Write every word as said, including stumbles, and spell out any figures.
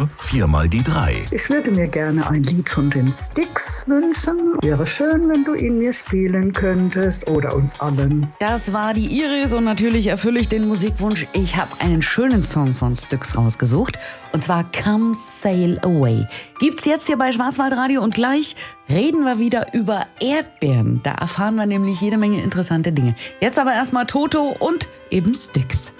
oder viermal die drei. Ich würde mir gerne ein Lied von den Styx wünschen. Wäre schön, wenn du ihn mir spielen könntest oder uns allen. Das war die Iris und natürlich erfülle ich den Musikwunsch. Ich habe einen schönen Song von Styx rausgesucht und zwar Come Sail Away. Gibt's jetzt hier bei Schwarzwaldradio und gleich reden wir wieder über Erdbeeren. Da erfahren wir nämlich jede Menge interessante Dinge. Jetzt aber erstmal Toto und eben Styx.